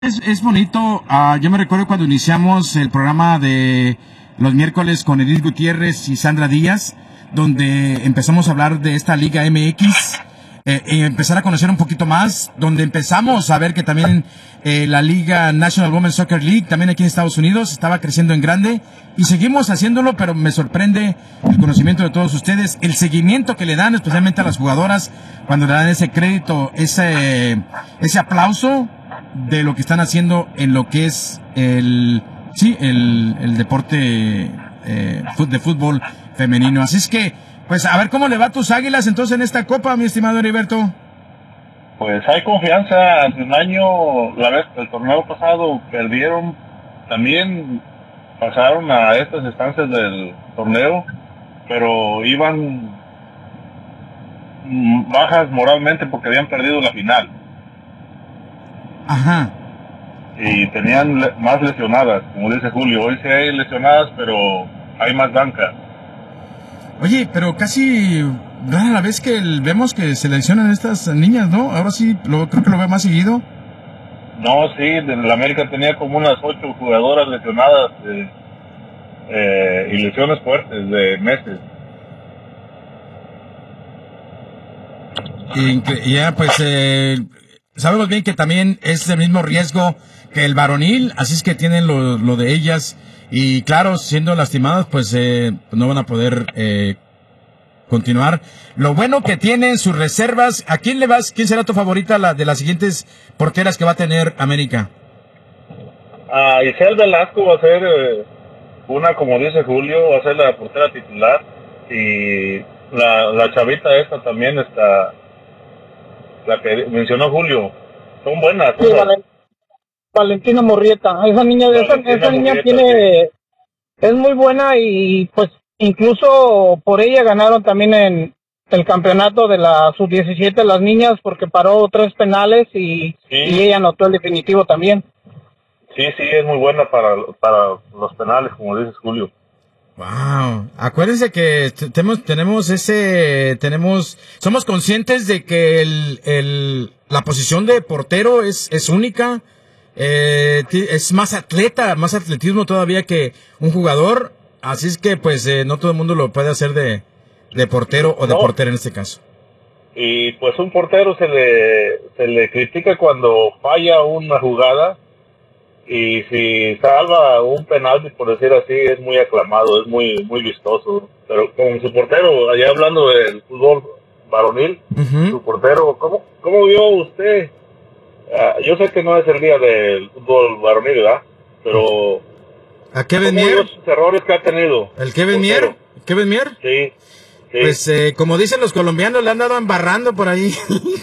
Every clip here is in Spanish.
Es bonito. Yo me recuerdo cuando iniciamos el programa de los miércoles con Edith Gutiérrez y Sandra Díaz, donde empezamos a hablar de esta Liga MX, y empezar a conocer un poquito más, donde empezamos a ver que también la Liga National Women's Soccer League, también aquí en Estados Unidos, estaba creciendo en grande, y seguimos haciéndolo, pero me sorprende el conocimiento de todos ustedes, el seguimiento que le dan, especialmente a las jugadoras, cuando le dan ese crédito, ese aplauso de lo que están haciendo en lo que es el deporte de fútbol femenino. Así es que, pues, a ver cómo le va a tus Águilas entonces en esta Copa, mi estimado Heriberto. Pues hay confianza. Hace un año, el torneo pasado, perdieron. También pasaron a estas instancias del torneo, pero iban bajas moralmente porque habían perdido la final. Ajá. Y tenían más lesionadas, como dice Julio. Hoy sí hay lesionadas, pero hay más banca. Oye, pero casi rara la vez que vemos que se lesionan estas niñas, ¿no? Ahora sí, creo que lo veo más seguido. No, sí, la América tenía como unas 8 jugadoras lesionadas y lesiones fuertes de meses. Y ya, pues, sabemos bien que también es el mismo riesgo que el varonil, así es que tienen lo de ellas. Y claro, siendo lastimadas, pues no van a poder continuar. Lo bueno que tienen sus reservas. ¿A quién le vas? ¿Quién será tu favorita de las siguientes porteras que va a tener América? Isel Velasco va a ser una, como dice Julio, va a ser la portera titular. Y la chavita esta también está, la que mencionó Julio. Son buenas. Sí, Valentina Murrieta, esa niña Murrieta, tiene, es muy buena y pues incluso por ella ganaron también en el campeonato de la sub-17 las niñas porque paró 3 penales y ella anotó el definitivo también. Sí, es muy buena para los penales, como dices Julio. Wow, acuérdense que somos conscientes de que la posición de portero es única, es más atletismo todavía que un jugador, así es que pues no todo el mundo lo puede hacer de portero o de portera en este caso. Y pues un portero se le critica cuando falla una jugada. Y si salva un penalti, por decir así, es muy aclamado, es muy muy vistoso. Pero con su portero, allá hablando del fútbol varonil, su portero, ¿cómo vio usted? Yo sé que no es el día del fútbol varonil, ¿verdad? Pero ¿a Kevin Mier? ¿Cómo vio sus errores que ha tenido? ¿El Kevin Mier? ¿Kevin Mier? Sí. Pues como dicen los colombianos, le han dado embarrando por ahí.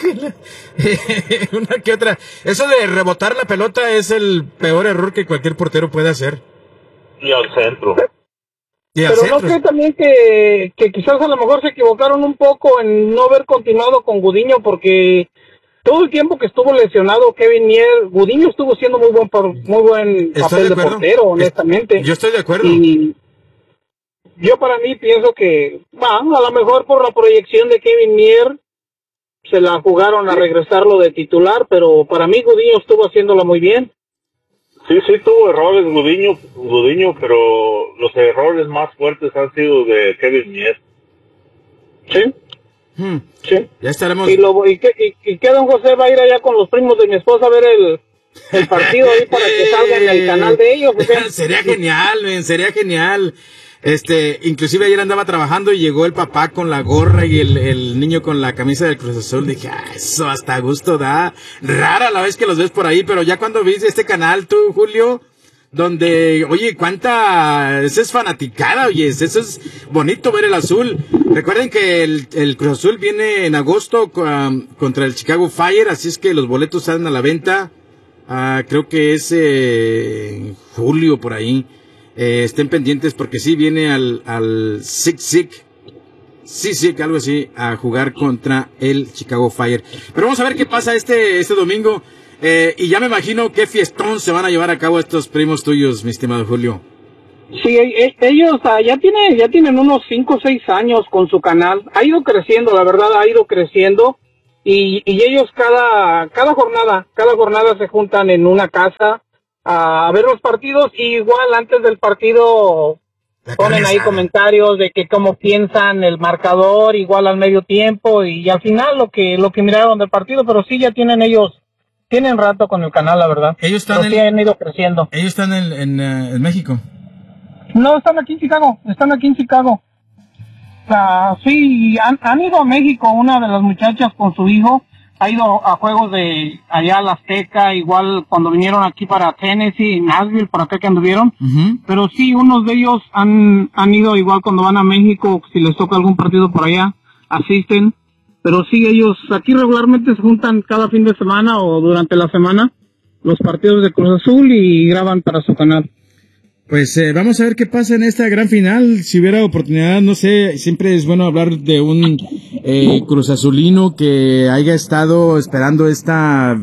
Una que otra. Eso de rebotar la pelota es el peor error que cualquier portero puede hacer. Y al centro. Pero ¿no cree también que quizás a lo mejor se equivocaron un poco en no haber continuado con Gudiño? Porque todo el tiempo que estuvo lesionado Kevin Mier, Gudiño estuvo siendo muy buen papel de portero, honestamente. Yo estoy de acuerdo. Y yo para mí pienso que, a lo mejor por la proyección de Kevin Mier, se la jugaron a regresarlo de titular, pero para mí Gudiño estuvo haciéndola muy bien. Sí, tuvo errores Gudiño, pero los errores más fuertes han sido de Kevin Mier. Sí. Sí. Ya estaremos. ¿Y qué don José va a ir allá con los primos de mi esposa a ver el partido ahí para que salga en el canal de ellos? Sería genial, sería genial. Inclusive ayer andaba trabajando y llegó el papá con la gorra y el niño con la camisa del Cruz Azul. Dije, eso hasta gusto da. Rara la vez que los ves por ahí, pero ya cuando viste este canal tú, Julio, donde, oye, eso es fanaticada, oye, eso es bonito ver el azul. Recuerden que el Cruz Azul viene en agosto contra el Chicago Fire, así es que los boletos salen a la venta. Creo que es en julio por ahí. Estén pendientes porque sí viene al Sick, algo así, a jugar contra el Chicago Fire. Pero vamos a ver qué pasa este domingo. Y ya me imagino qué fiestón se van a llevar a cabo estos primos tuyos, mi estimado Julio. Sí, ellos ya tienen unos 5 o 6 años con su canal. Ha ido creciendo, la verdad, ha ido creciendo. y ellos cada jornada se juntan en una casa a ver los partidos, y igual antes del partido ponen ahí comentarios de que cómo piensan el marcador, igual al medio tiempo, y al final lo que miraron del partido. Pero sí, ya tienen rato con el canal, la verdad. Ellos están han ido creciendo. Ellos están en México. No, están aquí en Chicago. O sea, sí, han ido a México. Una de las muchachas con su hijo ha ido a juegos de allá a la Azteca, igual cuando vinieron aquí para Tennessee, Nashville, por acá que anduvieron. Uh-huh. Pero sí, unos de ellos han ido igual cuando van a México, si les toca algún partido por allá, asisten. Pero sí, ellos aquí regularmente se juntan cada fin de semana o durante la semana los partidos de Cruz Azul y graban para su canal. Pues vamos a ver qué pasa en esta gran final. Si hubiera oportunidad, no sé, siempre es bueno hablar de un Cruz Azulino que haya estado esperando esta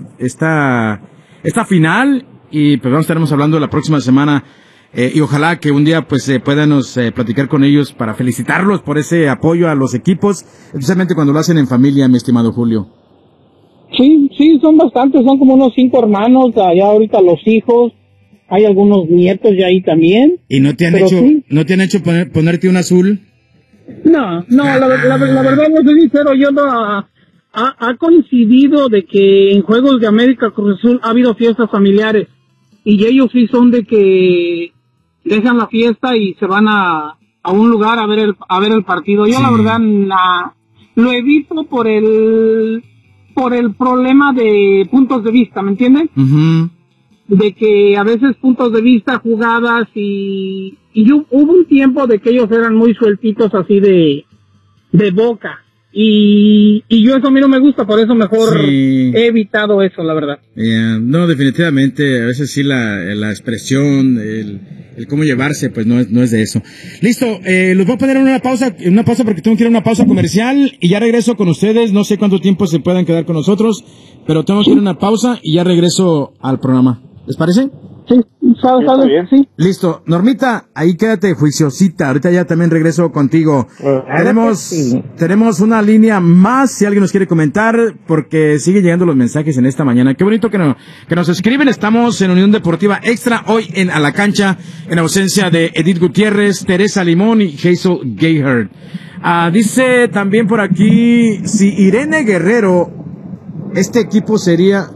final, y pues estaremos hablando la próxima semana, y ojalá que un día pues puedanos platicar con ellos para felicitarlos por ese apoyo a los equipos, especialmente cuando lo hacen en familia, mi estimado Julio. Sí, son bastantes, son como unos 5 hermanos, allá ahorita los hijos. Hay algunos nietos ya ahí también. ¿Y no te han hecho ponerte un azul? No, la verdad, no soy sincero, yo no ha coincidido de que en Juegos de América Cruz Azul ha habido fiestas familiares, y ellos sí son de que dejan la fiesta y se van a un lugar a ver el partido. Yo sí, la verdad lo evito por el problema de puntos de vista, ¿me entiendes? Uh-huh. De que a veces puntos de vista, jugadas, y hubo un tiempo de que ellos eran muy sueltitos así de boca, y yo eso a mí no me gusta, por eso mejor he evitado eso, la verdad. No, definitivamente, a veces sí la expresión, el cómo llevarse, pues no es de eso. Listo, los voy a poner en una pausa porque tengo que ir a una pausa comercial, y ya regreso con ustedes. No sé cuánto tiempo se puedan quedar con nosotros, pero tengo que ir a una pausa y ya regreso al programa. ¿Les parece? Sí, sale bien, sí. Listo. Normita, ahí quédate juiciosita. Ahorita ya también regreso contigo. Tenemos una línea más, si alguien nos quiere comentar, porque siguen llegando los mensajes en esta mañana. Qué bonito que nos escriben. Estamos en Unión Deportiva Extra, hoy en A la Cancha, en ausencia de Edith Gutiérrez, Teresa Limón y Hazel Gayhart. Dice también por aquí, sin Irene Guerrero, este equipo sería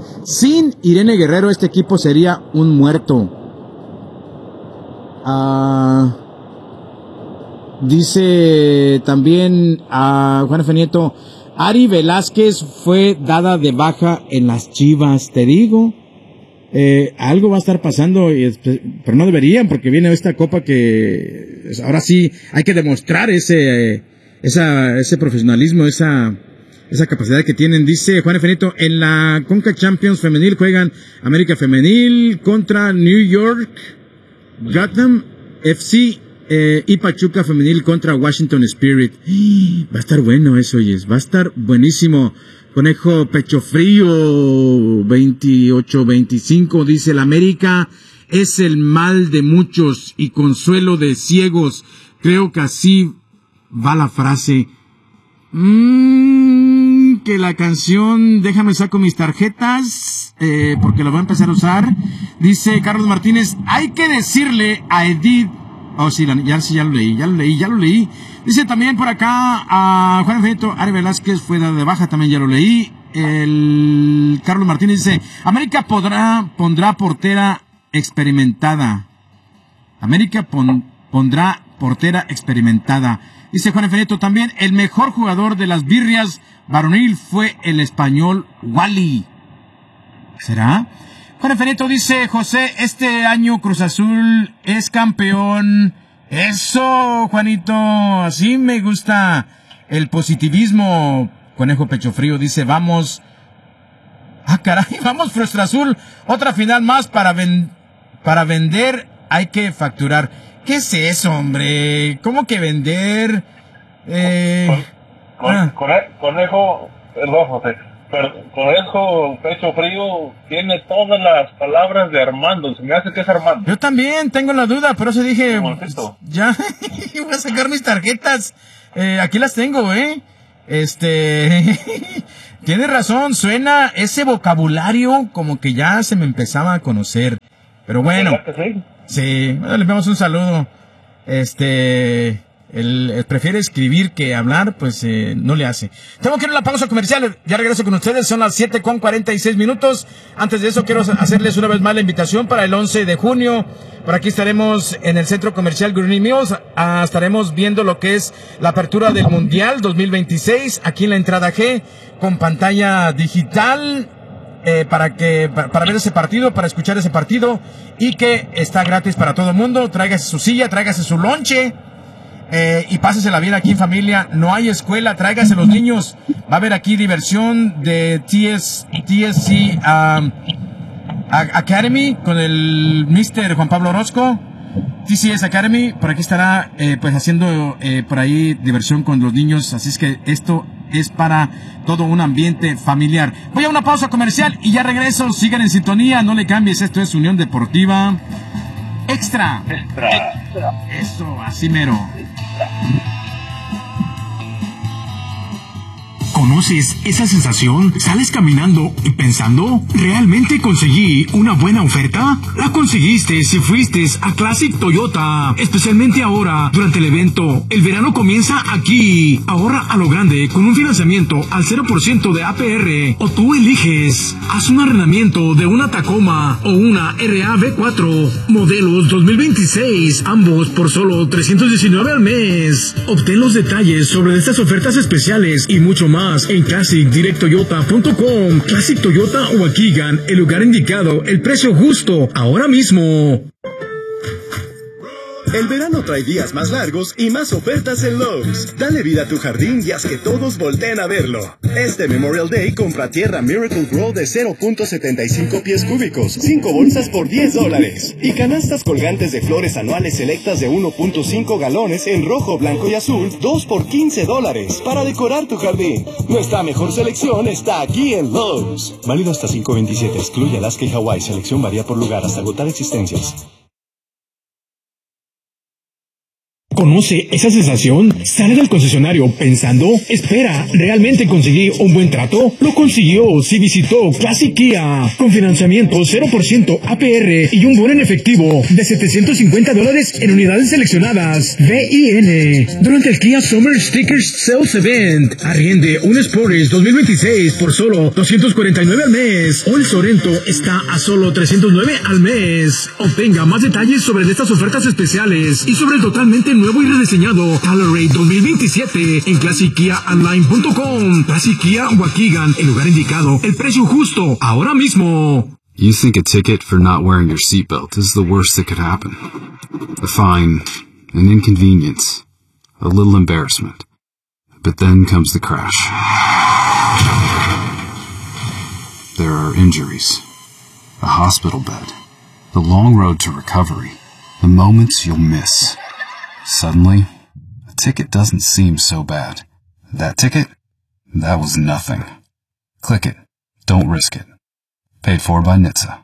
un muerto. Dice también Juan F. Nieto, Ari Velázquez fue dada de baja en las Chivas, te digo. Algo va a estar pasando, pero no deberían, porque viene esta copa que ahora sí hay que demostrar ese profesionalismo, esa capacidad que tienen. Dice Juan F. Nieto, en la Conca Champions femenil juegan América Femenil contra New York, Gotham FC, y Pachuca Femenil contra Washington Spirit. Va a estar bueno eso, oyes, va a estar buenísimo. Conejo Pecho Frío 28-25 dice, el América es el mal de muchos y consuelo de ciegos. Creo que así va la frase. Que la canción Déjame saco mis tarjetas, porque la voy a empezar a usar. Dice Carlos Martínez, hay que decirle a Edith. Oh, sí, ya lo leí. Dice también por acá a Juan Feito, Ari Velázquez fue dada de baja, también ya lo leí. El Carlos Martínez dice, América pondrá portera experimentada. América pondrá portera experimentada. Dice Juan Feito también, el mejor jugador de las birrias varonil fue el español Wally. ¿Será? Juan Feito dice, José, este año Cruz Azul es campeón. Eso, Juanito, así me gusta el positivismo. Conejo Pecho Frío dice, vamos. Caray, vamos Cruz Azul. Otra final más para vender hay que facturar. ¿Qué es eso, hombre? ¿Cómo que vender? Conejo, perdón, José. Conejo Pecho Frío tiene todas las palabras de Armando. Se me hace que es Armando. Yo también tengo la duda, pero eso dije, ya voy a sacar mis tarjetas. Aquí las tengo, tienes razón, suena ese vocabulario como que ya se me empezaba a conocer. Pero bueno, sí, bueno, le enviamos un saludo. Él prefiere escribir que hablar, pues no le hace. Tengo que ir a la pausa comercial, ya regreso con ustedes, son las 7:46. Antes de eso quiero hacerles una vez más la invitación para el 11 de junio. Por aquí estaremos en el centro comercial Green Mills, estaremos viendo lo que es la apertura del Mundial 2026, aquí en la entrada G, con pantalla digital, para ver ese partido, para escuchar ese partido, y que está gratis para todo el mundo. Tráigase su silla, tráigase su lonche, y pásesela bien aquí en familia. No hay escuela, tráigase los niños. Va a haber aquí diversión de TSC Academy con el Mr. Juan Pablo Orozco. TCS Academy, por aquí estará pues haciendo por ahí diversión con los niños. Así es que esto es para todo un ambiente familiar. Voy a una pausa comercial y ya regreso. Sigan en sintonía, no le cambies. Esto es Unión Deportiva Extra. Eso, así mero. ¿Conoces esa sensación? ¿Sales caminando y pensando? ¿Realmente conseguí una buena oferta? La conseguiste si fuiste a Classic Toyota. Especialmente ahora, durante el evento. El verano comienza aquí. Ahorra a lo grande con un financiamiento al 0% de APR. O tú eliges. Haz un arrendamiento de una Tacoma o una RAV4. Modelos 2026. Ambos por solo $319 al mes. Obtén los detalles sobre estas ofertas especiales y mucho más en ClassicDirectToyota.com. Classic Toyota Waukegan, el lugar indicado, el precio justo, ahora mismo. El verano trae días más largos y más ofertas en Lowe's. Dale vida a tu jardín y haz que todos volteen a verlo. Este Memorial Day compra tierra Miracle Grow de 0.75 pies cúbicos, 5 bolsas por $10. Y canastas colgantes de flores anuales selectas de 1.5 galones en rojo, blanco y azul, 2 por $15 para decorar tu jardín. Nuestra mejor selección está aquí en Lowe's. Válido hasta 5/27. Excluye Alaska y Hawái. Selección varía por lugar hasta agotar existencias. ¿Conoce esa sensación? Sale del concesionario pensando, espera, ¿realmente conseguí un buen trato? Lo consiguió si visitó Classic Kia, con financiamiento 0% APR y un bono en efectivo de $750 en unidades seleccionadas. VIN. Durante el Kia Summer Stickers Sales Event, arriende un Sportage 2026 por solo $249 al mes. O el Sorento está a solo $309 al mes. Obtenga más detalles sobre estas ofertas especiales y sobre el totalmente nuevo y rediseñado Colorade 2027 en ClassicKiaOnline.com. Classic Kia Waukegan, el lugar indicado, el precio justo, ahora mismo. You think a ticket for not wearing your seatbelt is the worst that could happen. A fine, an inconvenience, a little embarrassment. But then comes the crash. There are injuries, a hospital bed, the long road to recovery, the moments you'll miss. Suddenly, a ticket doesn't seem so bad. That ticket? That was nothing. Click it. Don't risk it. Paid for by NHTSA.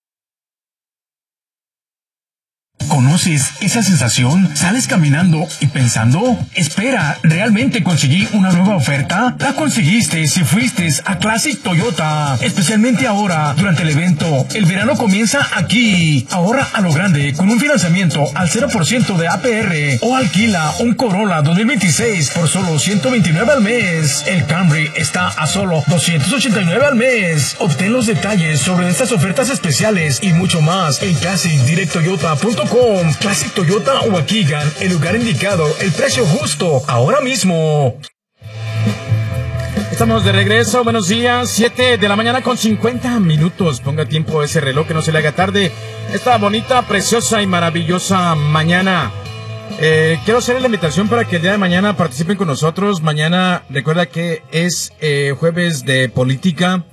¿Conoces esa sensación? ¿Sales caminando y pensando? Espera, ¿realmente conseguí una nueva oferta? La conseguiste si fuiste a Classic Toyota. Especialmente ahora, durante el evento. El verano comienza aquí. Ahorra a lo grande con un financiamiento al 0% de APR. O alquila un Corolla 2026 por solo $129 al mes. El Camry está a solo $289 al mes. Obtén los detalles sobre estas ofertas especiales y mucho más en ClassicDirectToyota.com. Classic Toyota Waukegan, el lugar indicado, el precio justo, ahora mismo. Estamos de regreso, buenos días, 7 de la mañana con 50 minutos. Ponga tiempo ese reloj, que no se le haga tarde. Esta bonita, preciosa y maravillosa mañana. Quiero hacerle la invitación para que el día de mañana participen con nosotros. Mañana, recuerda que es jueves de política.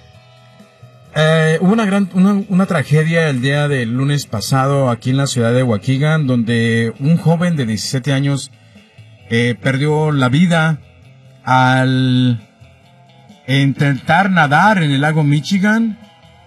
Hubo una tragedia el día del lunes pasado aquí en la ciudad de Waukegan, donde un joven de 17 años perdió la vida al intentar nadar en el lago Michigan,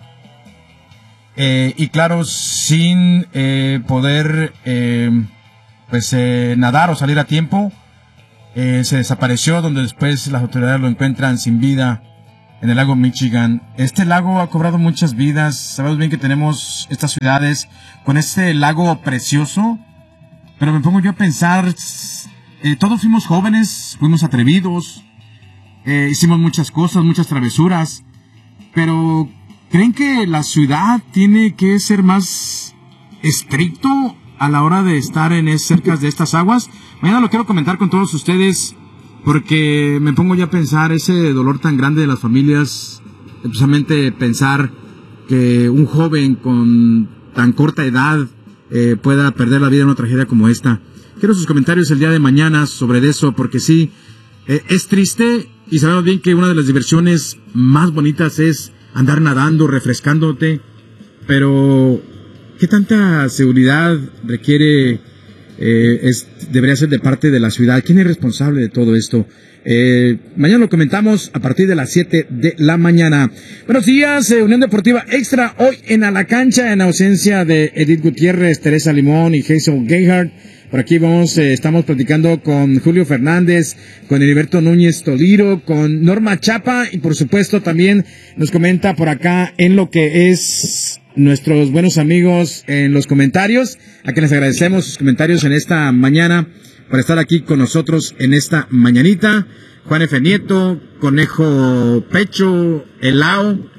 y claro, sin poder nadar o salir a tiempo. Se desapareció, donde después las autoridades lo encuentran sin vida en el lago Michigan. Este lago ha cobrado muchas vidas. Sabemos bien que tenemos estas ciudades con este lago precioso, pero me pongo yo a pensar, todos fuimos jóvenes, fuimos atrevidos, hicimos muchas cosas, muchas travesuras, pero ¿creen que la ciudad tiene que ser más estricto a la hora de estar cerca de estas aguas? Mañana lo quiero comentar con todos ustedes, porque me pongo ya a pensar ese dolor tan grande de las familias, especialmente pensar que un joven con tan corta edad pueda perder la vida en una tragedia como esta. Quiero sus comentarios el día de mañana sobre eso, porque sí, es triste y sabemos bien que una de las diversiones más bonitas es andar nadando, refrescándote, pero ¿qué tanta seguridad requiere, debería ser de parte de la ciudad? ¿Quién es responsable de todo esto? Mañana lo comentamos a partir de las 7 de la mañana. Buenos días, Unión Deportiva Extra, hoy en A la Cancha, en ausencia de Edith Gutiérrez, Teresa Limón y Hazel Gayhart. Por aquí estamos platicando con Julio Fernández, con Heriberto Núñez Toliro, con Norma Chapa, y por supuesto también nos comenta por acá en lo que es nuestros buenos amigos en los comentarios, a quienes agradecemos sus comentarios en esta mañana, por estar aquí con nosotros en esta mañanita. Juan F. Nieto, Conejo Pecho, Elao,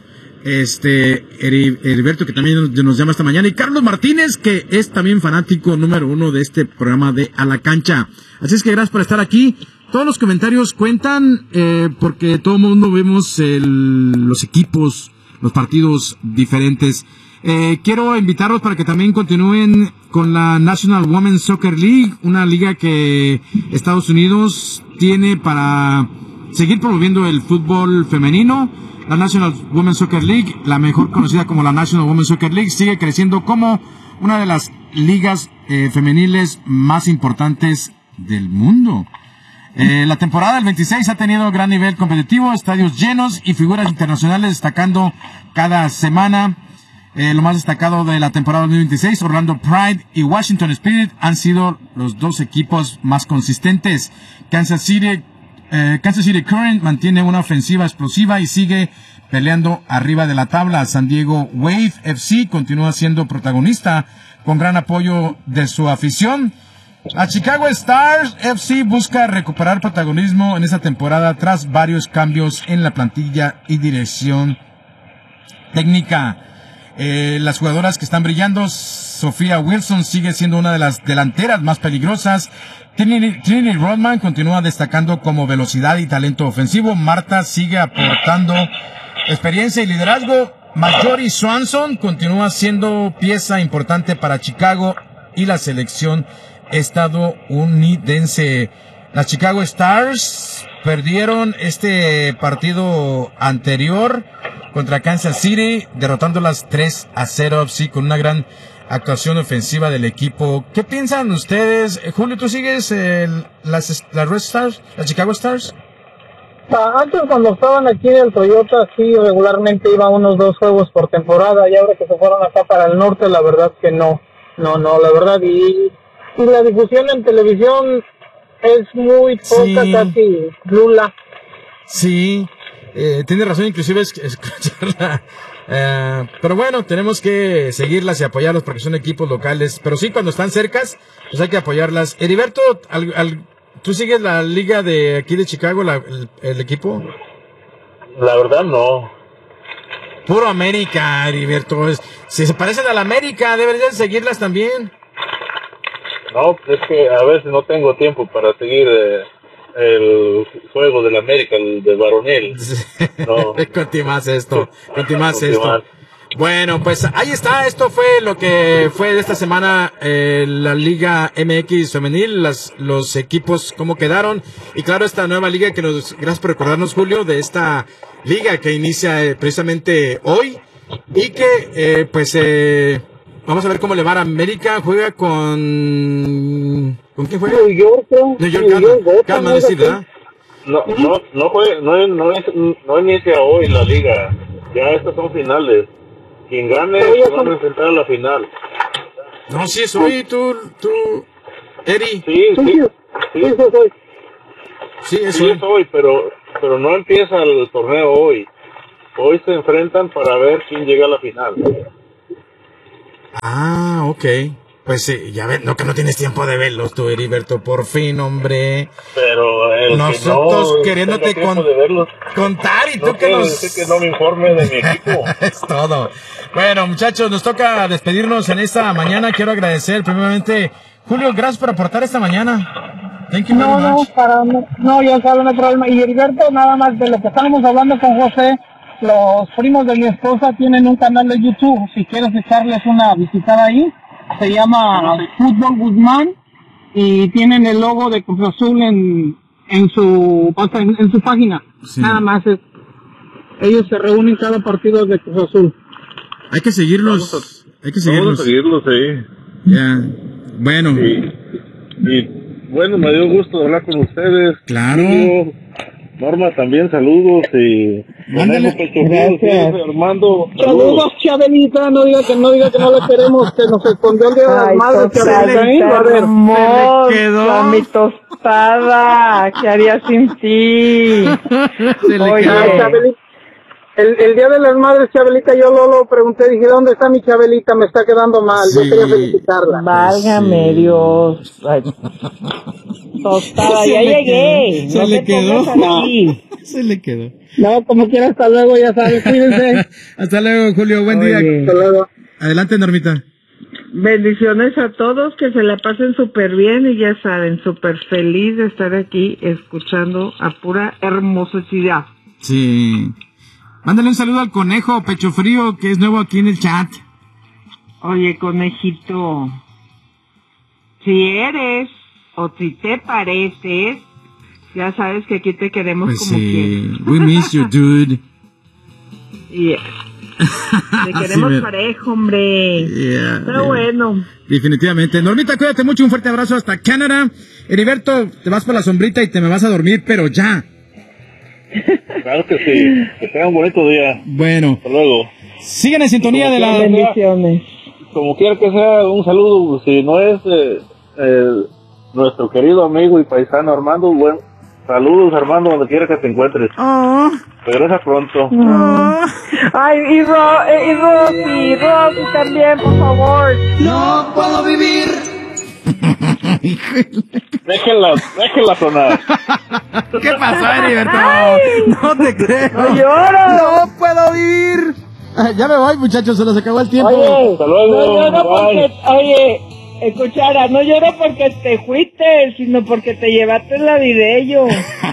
Heriberto, que también nos llama esta mañana, y Carlos Martínez, que es también fanático número 1 de este programa de A la Cancha. Así es que gracias por estar aquí. Todos los comentarios cuentan, porque todo el mundo vemos los equipos, los partidos diferentes. Quiero invitarlos para que también continúen con la National Women's Soccer League, una liga que Estados Unidos tiene para seguir promoviendo el fútbol femenino. La National Women's Soccer League, la mejor conocida como la National Women's Soccer League, sigue creciendo como una de las ligas femeniles más importantes del mundo. La temporada del 26 ha tenido gran nivel competitivo, estadios llenos y figuras internacionales destacando cada semana. Lo más destacado de la temporada 2026, Orlando Pride y Washington Spirit han sido los dos equipos más consistentes. Kansas City Current mantiene una ofensiva explosiva y sigue peleando arriba de la tabla. San Diego Wave FC continúa siendo protagonista con gran apoyo de su afición. La Chicago Stars FC busca recuperar protagonismo en esta temporada tras varios cambios en la plantilla y dirección técnica. Las jugadoras que están brillando, Sofía Wilson sigue siendo una de las delanteras más peligrosas. Trinity Rodman continúa destacando como velocidad y talento ofensivo. Marta sigue aportando experiencia y liderazgo. Marjorie Swanson continúa siendo pieza importante para Chicago y la selección estadounidense. Las Chicago Stars perdieron este partido anterior contra Kansas City, derrotándolas 3-0, sí, con una gran actuación ofensiva del equipo. ¿Qué piensan ustedes? Julio, ¿tú sigues las Red Stars, las Chicago Stars? Antes, cuando estaban aquí en el Toyota, sí, regularmente iba unos 2 juegos por temporada, y ahora que se fueron acá para el norte, la verdad que no, la verdad, y la difusión en televisión es muy poca, sí, casi nula. Sí, tiene razón, inclusive escucharla. Pero bueno, tenemos que seguirlas y apoyarlas porque son equipos locales. Pero sí, cuando están cercas, pues hay que apoyarlas. Heriberto, ¿tú sigues la liga de aquí de Chicago, el equipo? La verdad no. Puro América, Heriberto. Si se parecen a la América, deberías seguirlas también. No, es que a veces no tengo tiempo para seguir el juego del América, el de varonil. No. Continúas esto. Bueno, pues ahí está. Esto fue lo que fue de esta semana, la Liga MX femenil, los equipos cómo quedaron, y claro, esta nueva liga que gracias por recordarnos, Julio, de esta liga que inicia precisamente hoy, y que vamos a ver cómo le va a América. Juega ¿con quién juega? New York, calma decir, ¿verdad? No inicia hoy la liga. Ya estas son finales. Quien gane se va a enfrentar a la final. No, sí es hoy, tú, Eri. Sí, es hoy. Sí, es hoy, pero no empieza el torneo hoy. Hoy se enfrentan para ver quién llega a la final. Ah, ok. Pues sí, ya ves, no que no tienes tiempo de verlos tú, Heriberto, por fin, hombre. Pero nosotros que no queriéndote contar y no tú que nos... decir que no me informe de mi equipo. Es todo. Bueno, muchachos, nos toca despedirnos en esta mañana. Quiero agradecer primeramente, Julio, gracias por aportar esta mañana. Thank you very much. Ya saben, no hay problema. Y Heriberto, nada más de lo que estábamos hablando con José, los primos de mi esposa tienen un canal de YouTube, si quieres echarles una visitada ahí, se llama Fútbol Guzmán y tienen el logo de Cruz Azul en su página. Sí. Nada más ellos se reúnen cada partido de Cruz Azul. Hay que seguirlos. Vamos a seguirlos, sí. Ya. Bueno. Y bueno, me dio gusto hablar con ustedes. Claro. Norma, también saludos y gracias. Armando. Saludos, Chabelita, no diga que no la queremos, que nos escondió el día de las madres, Chabelita. Hermosa, mi tostada, ¿qué haría sin ti? Oye, Chabelita, el día de las madres, Chabelita, yo lo pregunté, dije, ¿dónde está mi Chabelita? Me está quedando mal, yo quería felicitarla. Válgame Dios. Ay. Tostada, ya llegué. Se le quedó. Se le quedó. No, como quiera, hasta luego, ya sabes, cuídense. Hasta luego, Julio, buen día. Hasta luego. Adelante, Normita. Bendiciones a todos, que se la pasen súper bien y ya saben, súper feliz de estar aquí escuchando a pura hermosidad. Sí. Mándale un saludo al conejo Pecho Frío, que es nuevo aquí en el chat. Oye, conejito, si eres o si te pareces, ya sabes que aquí te queremos pues como quieras. We miss you, dude. Yeah. Te queremos parejo, hombre. Yeah, pero bueno. Definitivamente. Normita, cuídate mucho, un fuerte abrazo hasta Canadá. Heriberto, te vas por la sombrita y te me vas a dormir, pero ya. Claro que sí. Que tengan un bonito día. Bueno. Hasta luego. Sigan en sintonía de la... Bendiciones. Como quiera que sea, un saludo. Si no es nuestro querido amigo y paisano Armando, bueno, saludos Armando, donde quiera que te encuentres. Regresa pronto. Ay, y Rosy también, por favor. No puedo vivir. Déjenla sonar. ¿Qué pasó, Heriberto? No te creo. No lloro. No puedo vivir. Ya me voy, muchachos, se nos acabó el tiempo. Oye, hasta luego. No lloro porque, escuchara, no lloro porque te fuiste, sino porque te llevaste la video.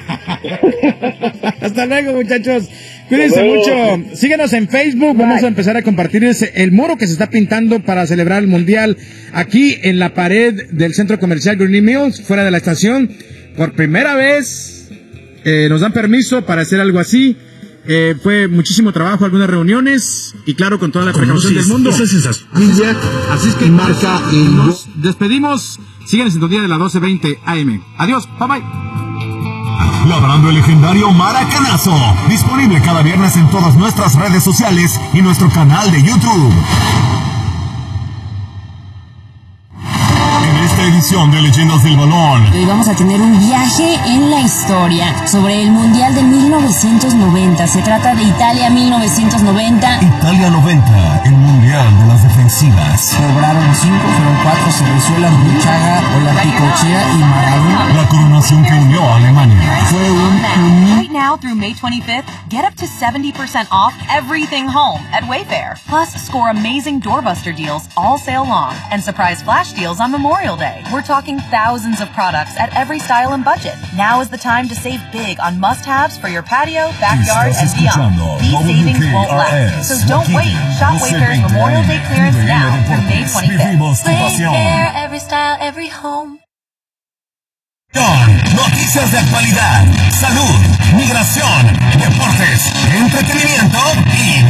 Hasta luego, muchachos. Cuídense mucho. Síguenos en Facebook. Bye. Vamos a empezar a compartir el muro que se está pintando para celebrar el Mundial aquí en la pared del Centro Comercial Green Mills, fuera de la estación. Por primera vez nos dan permiso para hacer algo así. Fue muchísimo trabajo, algunas reuniones y claro, con toda la precaución del mundo. Así es que marca nos despedimos. Siguen en sintonía de la 12:20 AM. Adiós, bye bye. Labrando el legendario Maracanazo. Disponible cada viernes en todas nuestras redes sociales y nuestro canal de YouTube. En esta edición de Leyendas del Balón, hoy vamos a tener un viaje en la historia sobre el Mundial de 1990. Se trata de Italia 1990. Italia 90, el Mundial de las defensivas. Sobraron 5, fueron 4, Cerrezuela, Burruchaga, Olapicochea y Maradona. La coronación que unió a Alemania. Fue un... Right now through May 25th, get up to 70% off everything home at Wayfair. Plus, score amazing doorbuster deals all sale long and surprise flash deals on Memorial Day. We're talking thousands of products at every style and budget. Now is the time to save big on must-haves for your patio, backyard, and beyond. These savings won't last, so don't wait. Shop Wayfair's Memorial Day clearance now through May 25th. Wayfair, every style, every home. Noticias de actualidad, salud, migración, deportes, entretenimiento y